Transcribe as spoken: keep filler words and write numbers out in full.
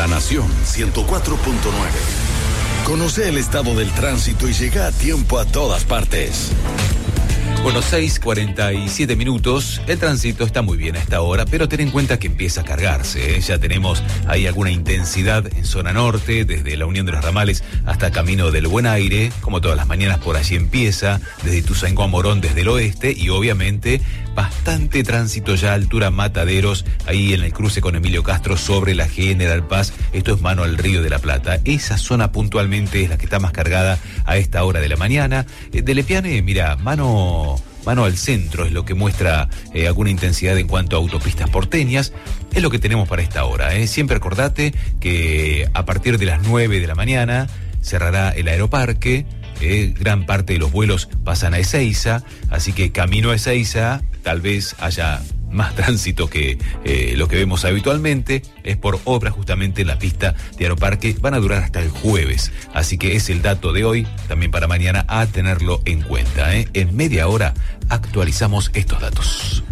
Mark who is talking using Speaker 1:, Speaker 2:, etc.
Speaker 1: La Nación ciento cuatro punto nueve. Conoce el estado del tránsito y llega a tiempo a todas partes.
Speaker 2: Bueno, seis cuarenta y siete minutos. El tránsito está muy bien a esta hora, pero ten en cuenta que empieza a cargarse, ¿eh? Ya tenemos ahí alguna intensidad en zona norte, desde la Unión de los Ramales hasta Camino del Buen Aire. Como todas las mañanas, por allí empieza, desde Ituzaingó a Morón, desde el oeste, y obviamente bastante tránsito ya a altura Mataderos, ahí en el cruce con Emilio Castro sobre la General Paz. Esto es mano al Río de la Plata. Esa zona puntualmente es la que está más cargada a esta hora de la mañana. Eh, de Lepiane, mira, mano... Mano al centro es lo que muestra eh, alguna intensidad en cuanto a autopistas porteñas. Es lo que tenemos para esta hora, ¿eh? Siempre acordate que a partir de las nueve de la mañana cerrará el aeroparque. Eh, gran parte de los vuelos pasan a Ezeiza, así que camino a Ezeiza tal vez haya más tránsito que eh, lo que vemos habitualmente. Es por obra justamente en la pista de Aeroparque. Van a durar hasta el jueves, así que es el dato de hoy, también para mañana a tenerlo en cuenta, ¿eh? En media hora actualizamos estos datos.